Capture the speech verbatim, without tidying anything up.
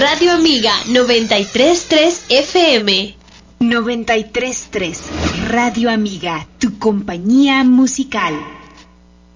Radio Amiga noventa y tres punto tres F M. noventa y tres punto tres Radio Amiga, tu compañía musical.